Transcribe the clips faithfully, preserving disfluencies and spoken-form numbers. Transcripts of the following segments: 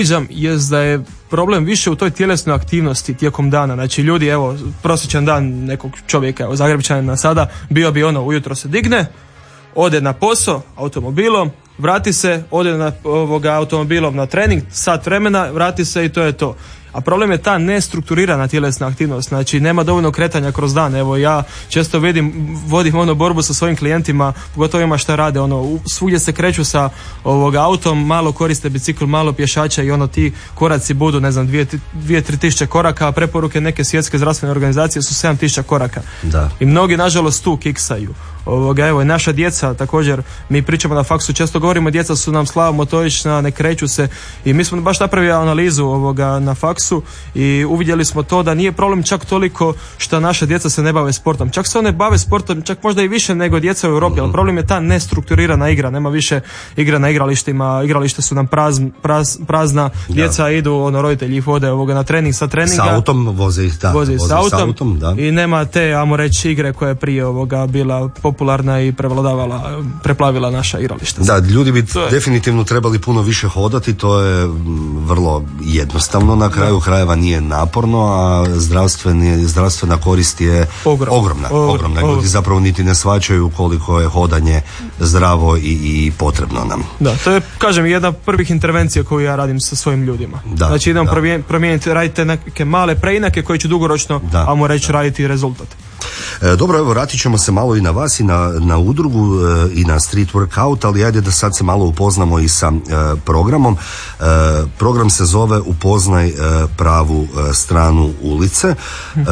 je da je problem više u toj tjelesnoj aktivnosti tijekom dana. Znači ljudi, evo, prosječan dan nekog čovjeka, evo Zagrepčanina sada, bio bi ono, ujutro se digne, ode na posao automobilom, vrati se, ode na ovoga automobilom na trening, sat vremena, vrati se i to je to. A problem je ta nestrukturirana tjelesna aktivnost, znači nema dovoljno kretanja kroz dan. Evo ja često vidim, vodim ono borbu sa svojim klijentima, pogotovo ima šta rade, ono svugdje se kreću sa ovoga autom, malo koriste bicikl, malo pješača i ono ti koraci budu, ne znam, dvije, dvije tri tisuće koraka, a preporuke neke svjetske zdravstvene organizacije su sedam tisuća koraka. Da. I mnogi nažalost tu kiksaju. Ovoga, evo i naša djeca također, mi pričamo na faksu, često govorimo djeca su nam slabo motorična, ne kreću se i mi smo baš napravili analizu ovoga na faksu i uvidjeli smo to da nije problem čak toliko što naša djeca se ne bave sportom, čak se one bave sportom čak možda i više nego djeca u Europi, ali problem je ta nestrukturirana igra, nema više igra na igralištima, igralište su nam praz, praz, prazna, djeca ja. idu, ono roditelji ih vode ovoga na trening sa treninga, sa autom voze ih, da, voze voze sa autom, autom da. I nema te, ajmo reći, igre koja je prije ovoga bila popularna i prevladavala, preplavila naša igrališta. Da, ljudi bi je... definitivno trebali puno više hodati, to je vrlo jednostavno, na kraju da. krajeva nije naporno, a zdravstveni, zdravstvena korist je Ogrom. ogromna. Ogrom. ogromna. Ljudi zapravo niti ne shvaćaju koliko je hodanje zdravo i, i potrebno nam. Da, to je, kažem, jedna od prvih intervencija koju ja radim sa svojim ljudima. Da, znači idem promijeniti, radite neke male preinake koji će dugoročno, ajmo reći, raditi rezultat. E, dobro, evo, vratit ćemo se malo i na vas i na, na udrugu e, i na street workout, ali ajde da sad se malo upoznamo i sa e, programom. E, program se zove Upoznaj e, pravu e, stranu ulice. E,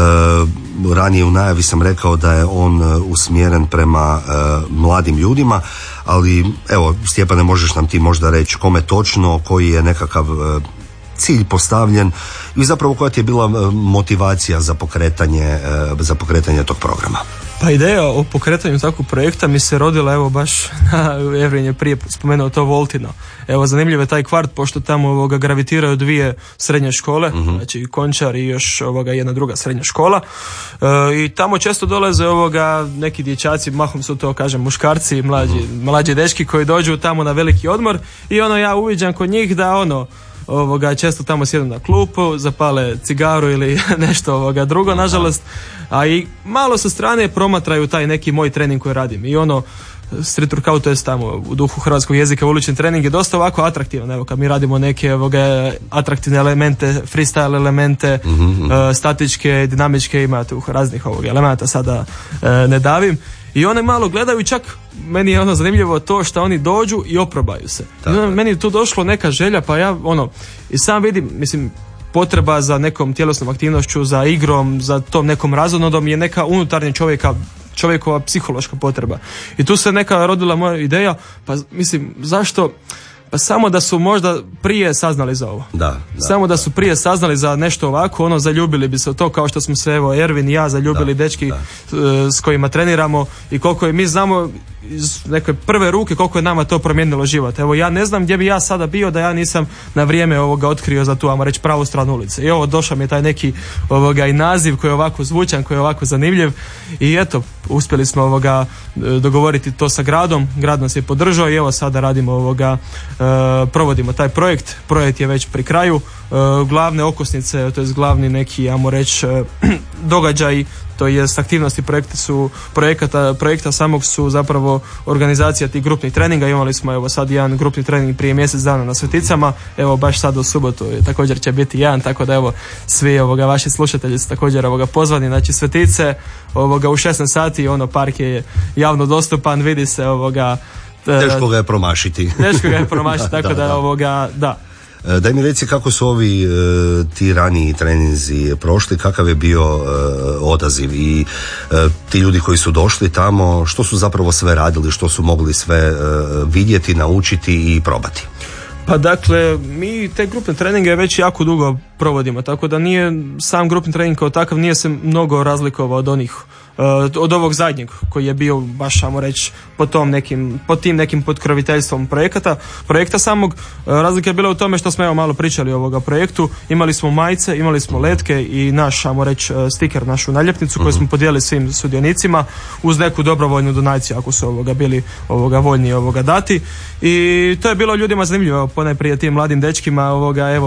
ranije u najavi sam rekao da je on e, usmjeren prema e, mladim ljudima, ali evo, Stjepane, možeš nam ti možda reći kome točno, koji je nekakav e, cilj postavljen i zapravo koja ti je bila motivacija za pokretanje, za pokretanje tog programa? Pa ideja o pokretanju takvog projekta mi se rodila, evo baš na Evrin je prije spomenuo to Voltino. Evo, zanimljiv je taj kvart, pošto tamo ovoga gravitiraju dvije srednje škole, uh-huh. znači Končar i još ovoga jedna druga srednja škola. E, i tamo često dolaze ovoga neki dječaci, mahom su to, kažem, muškarci, mlađi, uh-huh. mlađi dečki koji dođu tamo na veliki odmor i ono ja uviđam kod njih da ono ovoga, često tamo sjednu na klupu, zapale cigaru ili nešto ovoga drugo, nažalost, a i malo sa strane promatraju taj neki moj trening koji radim i ono, street workout, to jest tamo u duhu hrvatskog jezika, ulični trening je dosta ovako atraktivan, evo kad mi radimo neke ovoga, atraktivne elemente, freestyle elemente, mm-hmm. uh, statičke, dinamičke, ima tu raznih ovoga elementa, sada uh, ne davim. I one malo gledaju i čak meni je ono zanimljivo to što oni dođu i oprobaju se. I ono, meni je tu došlo neka želja, pa ja ono i sam vidim, mislim, potreba za nekom tjelesnom aktivnošću, za igrom, za tom nekom razonodom je neka unutarnja čovjeka, čovjekova psihološka potreba. I tu se neka rodila moja ideja, pa mislim, zašto pa samo da su možda prije saznali za ovo. Da, da, samo da su prije saznali za nešto ovako, ono, zaljubili bi se u to, kao što smo se, evo, Ervin i ja zaljubili, da, dečki da. s kojima treniramo i koliko je, mi znamo iz neke prve ruke koliko je nama to promijenilo život. Evo, ja ne znam gdje bi ja sada bio da ja nisam na vrijeme ovoga otkrio za tu, ajmo reći, pravu stranu ulice. I ovo, došao mi je taj neki ovoga i naziv koji je ovako zvučan, koji je ovako zanimljiv i eto, uspjeli smo ovoga dogovoriti to sa gradom, grad nas je podržao i evo sada radimo ovoga, Uh, provodimo taj projekt, projekt je već pri kraju, uh, glavne okosnice, to je glavni neki, ajmo reći, uh, događaj, to jest aktivnosti projekta su, projekata, projekta samog su zapravo organizacija tih grupnih treninga. Imali smo evo sad jedan grupni trening prije mjesec dana na Sveticama, evo baš sad u subotu također će biti jedan, tako da evo svi ovoga vaši slušatelji su također ovoga pozvani, znači Svetice ovoga u šesnaest sati, ono park je javno dostupan, vidi se ovoga. Teško ga je promašiti. Teško ga je promašiti, tako da, da, da ovoga, da. Daj mi reci kako su ovi e, ti raniji treninzi prošli, kakav je bio e, odaziv i e, ti ljudi koji su došli tamo, što su zapravo sve radili, što su mogli sve e, vidjeti, naučiti i probati? Pa dakle, mi te grupne treninge već jako dugo provodimo, tako da nije sam grupni trening kao takav nije se mnogo razlikovao od onih od ovog zadnjeg koji je bio baš, ajmo reći, pod tom nekim, pod tim nekim potkroviteljstvom projekata, projekta samog. Razlika je bila u tome što smo evo malo pričali o ovoga projektu, imali smo majice, imali smo letke i naš, ajmo reći, stiker, našu naljepnicu koju smo podijelili svim sudionicima uz neku dobrovoljnu donaciju ako su ovoga bili ovoga voljni ovoga dati i to je bilo ljudima zanimljivo, ponajprije tim mladim dečkima ovoga, evo